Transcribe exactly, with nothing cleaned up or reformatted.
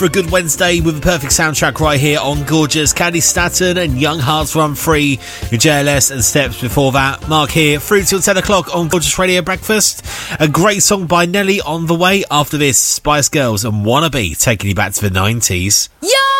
for a good Wednesday with a perfect soundtrack right here on Gorgeous. Candy Staton and Young Hearts Run Free with J L S and Steps before that. Mark here through till ten o'clock on Gorgeous Radio Breakfast. A great song by Nelly on the way. After this, Spice Girls and Wannabe taking you back to the nineties. Yeah!